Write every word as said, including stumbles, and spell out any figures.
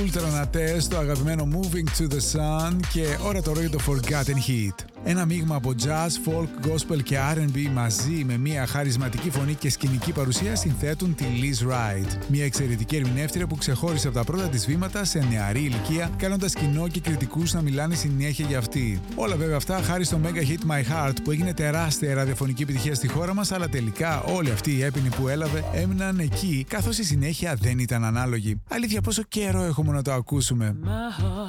Ultra Nates, το αγαπημένο Moving to the Sun και ώρα τώρα για το Forgotten Heat. Ένα μείγμα από jazz, folk, gospel και αρ εντ μπι μαζί με μια χαρισματική φωνή και σκηνική παρουσία συνθέτουν τη Liz Wright. Μια εξαιρετική ερμηνεύτρια που ξεχώρισε από τα πρώτα της βήματα σε νεαρή ηλικία, κάνοντας κοινό και κριτικούς να μιλάνε συνέχεια για αυτή. Όλα βέβαια αυτά χάρη στο mega hit My Heart που έγινε τεράστια ραδιοφωνική επιτυχία στη χώρα μας, αλλά τελικά όλοι αυτοί οι έπαινοι που έλαβε έμειναν εκεί, καθώς η συνέχεια δεν ήταν ανάλογη. Αλήθεια, πόσο καιρό έχουμε να το ακούσουμε.